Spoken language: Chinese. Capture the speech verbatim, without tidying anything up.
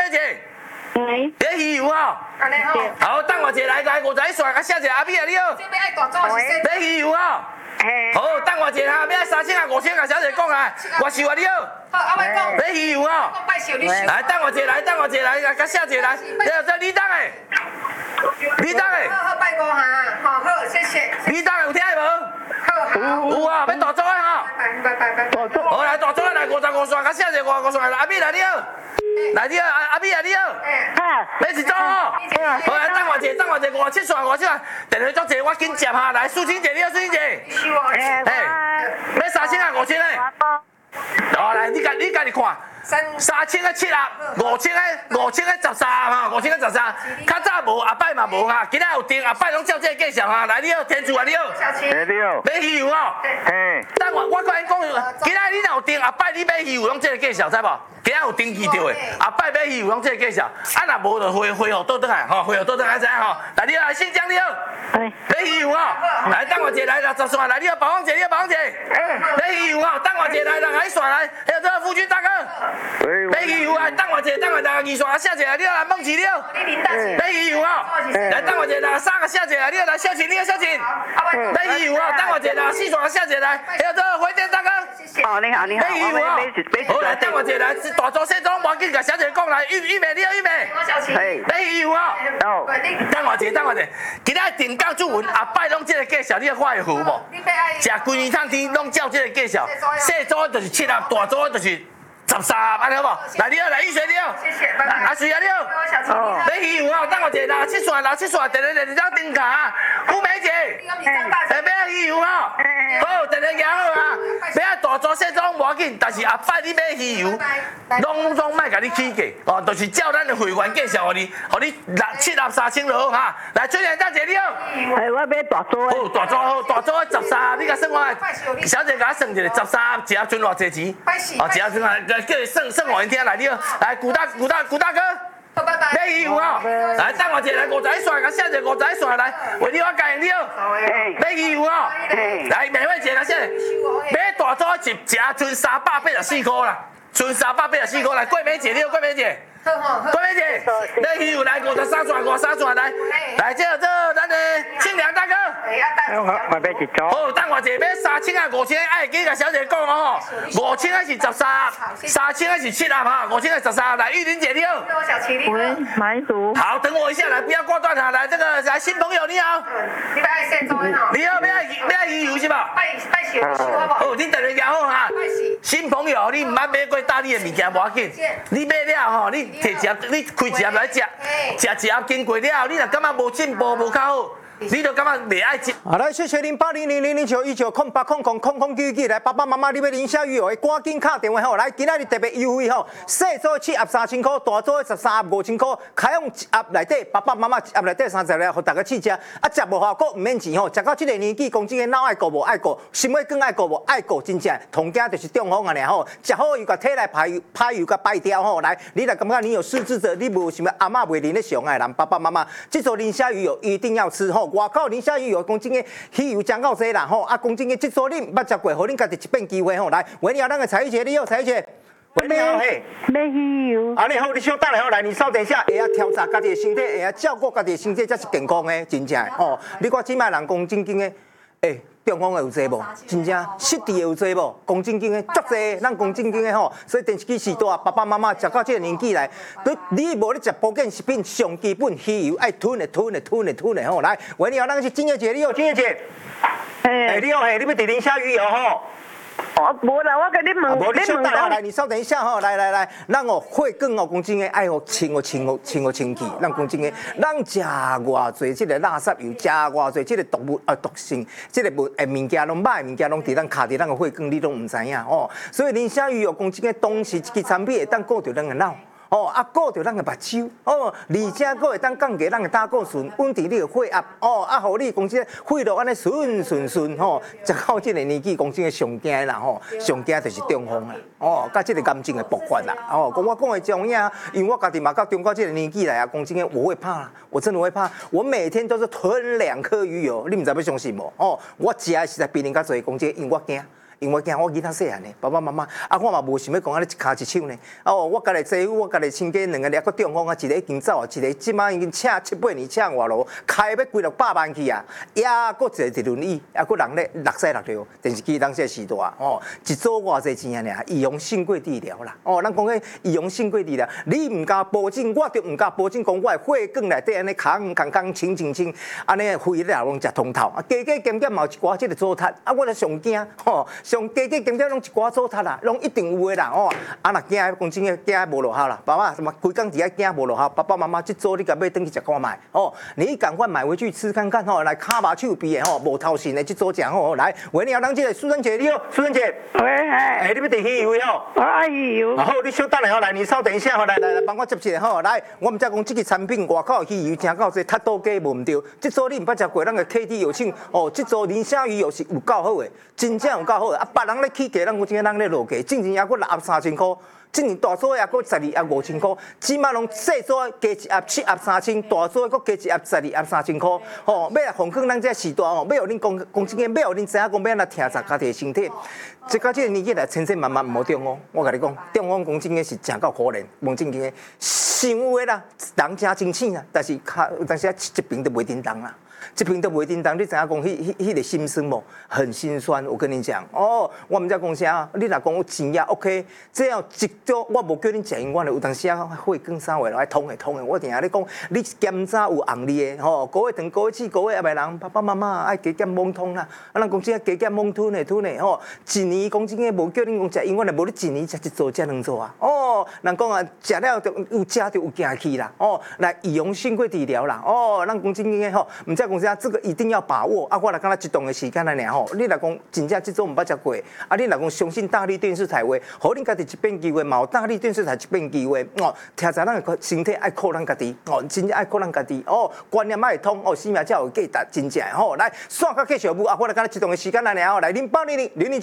妹姐， 喂， 你鱼油哦。 安尼吼。 好，等我一下来来五十一线，甲写一下阿美啊你好。 这边爱大组是说。 你鱼油哦。 嘿， 好，等我一下哈，要三千啊五千，甲小姐讲啊，我寿啊你好。 好，阿妹讲。 你鱼油哦。 讲拜寿你寿。 来，等我一下来，等我一下来，甲甲写一下来。你好，这李登诶。李登诶。 好好拜五下，好好谢谢。 李登有听无？ 好好。 有啊，要大组诶吼。 拜拜拜拜。 好来，大组来五十五线，甲写一下五十五线来，阿美来你好。来你好，阿阿美啊你好。 哈， 要一组吼。好来，等我一下，等我一下，五十七线，五十七线，电话足济，我紧接哈。来，苏青姐你好，苏青姐。 哎， 嘿，要三千啊五千诶。好来，你家你家己看。 三三千个七啊，五千个五千个十三哈，五千个十三，较早无，后摆嘛无哈，今仔有订，后摆拢照这个介绍哈。来你好，天主啊你好， 小七。 你好， 买鱼油哦。 嘿， 等我我甲因讲，今仔你若有订，后摆你买鱼油拢这个介绍，知无？今仔有登记着的，后摆买鱼油拢这个介绍，啊若无就回回互倒转来吼，回互倒转来知影吼。来你好，新疆你好， 哎， 买鱼油哦。来等我一下来六十线，来你好，宝芳姐你好，宝芳姐，买鱼油哦，等我一下来，来线来，还有这个夫君大哥。 喂， 买鱼油啊！等我一下，等我一下，二线写一下，你好来梦琪你好。 你领导是。 买鱼油啊！来等我一下，来三个写一下，你好来小琴，你好小琴。买鱼油啊！等我一下，四线写一下来，还有这个回电大哥。 哦，你好，你好， 买鱼油啊！好来，等我一下，来大组小组，赶紧甲小姐讲来，玉玉梅你好玉梅。 我小七。 买鱼油啊！ 哦， 等我一下，等我一下，今仔定岗主文后摆拢这个介绍，你看会符无？食规年趟天拢照这个介绍，小组就是七啊，大组就是。十三，安尼好无？来你好，来玉水你好， 谢谢，拜拜。 阿水啊你好， 我小七。哦。 你鱼油啊，等我一下，六七线，六七线，电话电话顶卡，吴梅姐，下买鱼油啊，好，电话拿好啊，买大组小组无要紧，但是后摆你买鱼油，拢拢莫甲你起价，哦，就是照咱的会员介绍，互你，互你六七六三千就好哈。来，春莲大姐你好， 哎，我买大组的， 好，大组好，大组十三，你甲算我，小姐甲我算一下，十三一盒存偌济钱？哦，一盒存偌。叫你算算互因听来，你好，来古大古大古大哥， 好，拜拜。 买鱼油啊！来等我一下，来五十一线，甲写一个五十一线来，为你我教你好，买鱼油啊！来买位一个写，买大组一一盒存三百八十四块啦，存三百八十四块来，桂梅姐你好，桂梅姐。桂梅姐，买鱼油来五十三线，五十三线来，来这这咱的庆良大哥。 我我买一组。 好，等我一下买三千啊五千，哎，记甲小姐讲哦吼，五千还是十三，三千还是七啊哈，五千还是十三，来玉玲姐你好。 我小七你好。 喂，买组。 好，等我一下来，不要挂断哈，来这个来新朋友你好。 你要爱现做的吼。 你好，要要鱼油是吧？ 拜拜寿你寿好不好？ 好，你等下讲好哈。新朋友，你唔捌买过大理的物件无要紧，你买了吼，你摕一盒，你开一盒来食，食一盒经过了，你若感觉无进步无较好。你就感觉袂爱食。 好，来谢谢零八零零零零九一九空八空空空空九九来，爸爸妈妈你要零下鱼哦，赶紧打电话吼，来今仔日特别优惠吼，小组七盒三千块，大组十三盒五千块，开用一盒内底，爸爸妈妈一盒内底三十粒，互大家试食，啊食无效果唔免钱吼，食到这个年纪，讲真个脑爱顾无爱顾，心血更爱顾无爱顾，真正同家就是中风啊尔吼，食好又甲体来排油排油甲排掉吼，来你若感觉你有失智者，你无想要阿嬷袂啉咧上爱人，爸爸妈妈，这组磷虾鱼油一定要吃吼。外口磷虾鱼油讲真个，鱼油真够济啦吼，啊讲真个，这组恁捌食过，互恁家己一遍机会吼，来，喂你好，咱个蔡玉姐，你好，蔡玉姐，喂你好，嘿， 买鱼油。 啊你好，你稍等下好，来，你稍等一下，会晓调查家己的身体，会晓照顾家己的身体，才是健康的，真正的吼。你看即摆人讲正经的，诶。中风的有济无？真正失智的有济无？讲正经的足济，咱讲正经的吼。所以电视机时代，爸爸妈妈食到这个年纪来，你无咧食保健食品，上基本鱼油爱吞的吞的吞的吞的吼。来，喂，你好，咱是金月姐，你好，金月姐。哎，你好，嘿，你要点磷虾鱼油吼？ 哦，无啦，我跟你问， 无你稍等下， 讲来，你稍等一下吼，来来来，咱哦血管哦，讲真诶，爱哦清哦清哦清哦清气，咱讲真诶，咱食偌济即个垃圾油，食偌济即个毒物啊毒性，即个物诶物件拢歹物件拢伫咱卡伫咱个血管，你拢毋知影哦。所以磷虾鱼哦，讲真诶，当时一支产品会当顾着咱个脑。哦，啊，顾着咱个目睭，哦，而且佫会当降低咱个胆固醇，稳定你个血压，哦，啊，互你讲真血路安尼顺顺顺，吼，食到即个年纪，讲真个上惊啦，吼，上惊就是中风啦，哦，甲即个癌症的爆发啦，哦，讲我讲的中影，因为我家己嘛到中到即个年纪来啊，讲真个我会怕啦，我真的会怕，我每天都是吞两颗鱼油，你毋知要相信无？哦，我食的实在比人较侪，讲真，因为我惊。 因为我惊我囡仔细汉呢，爸爸妈妈啊，我嘛无想要讲安尼一骹一手呢。哦，我家己做，我家己亲家两个掠个中风啊，一个已经走啊，一个即摆已经请七八年请外劳，开要几六百万去啊，也搁一个伫轮椅，也搁人咧落西落流，电视机当时时代哦，一组偌济钱啊尔，以用性贵治疗啦。哦，咱讲个以用性贵治疗，你唔加保证，我就唔加保证，讲我的血管内底安尼空空空清清清，安尼肺咧拢食通透，啊加加减减嘛有一寡即个组塌，啊我咧上惊吼，上加加减减拢一寡组塌啦，拢一定有诶啦哦，啊若惊讲真诶惊无落效啦，爸爸什么规工伫遐惊无落效，爸爸妈妈即组你甲买转去食看卖哦，你赶快买回去吃看看吼，来骹麻手臂诶吼，无头型诶即组食吼，来，喂你好，咱即个苏珍姐你好，苏珍姐， 喂， 哎你要订鱼位吼？ 我爱鱼。 好，你稍等下吼，来你稍等一下吼，来来来帮我接一下吼，来，我毋知讲即个产品外口鱼油真够济，太多价无毋对，即组你毋捌食过，咱个 K D 有请哦，即组磷虾鱼又是有够好诶，真正有够好诶，啊别人咧起价，咱有真个人咧落价，正正还佫六盒三千箍。今年大组也佫十二盒五千箍，即马拢细组加一盒七盒三千，大组佫加一盒十二盒三千箍。吼，要来防控咱这时代吼，要互恁讲讲真个，要互恁知影讲要安怎听实家己的身体。即到即个年纪来，千千万万毋好中风。我甲你讲，中风讲真个是真够可怜，讲正经个，想有诶啦，人真真醒啦，但是较有当时啊一边都袂叮当啦。这边都袂叮当，你知影讲，迄迄迄个心酸无？很心酸。我跟你讲，哦，我毋知讲啥，你若讲有钱也 OK， 这样一种我无叫恁食永远的，有当时啊血管啥话来通的通的。我定下你讲，你检查有红利的，吼，高血糖、高血脂、高血压的人，爸爸妈妈爱加减猛吞啦。啊，咱讲真加减猛吞的吞的，吼，一年讲真个无叫恁讲食永远的，无你一年食一组、食两组啊。哦，人讲啊，食了就有食就有行去啦。哦，来以用性过治疗啦。哦，咱讲真个吼，毋知讲啥，这个一定要把握啊！我来讲咱一段的时间来尔吼，你来讲真正即种毋捌食过，啊，你来讲相信大力电视台话，互恁家己一遍机会，嘛有大力电视台一遍机会哦。听在咱个身体爱靠咱家己哦，真正爱靠咱家己哦，观念爱会通哦，生命才有价值，真正吼。来，线到继续舞啊！我来讲咱一段的时间来尔吼，来零八零零零零。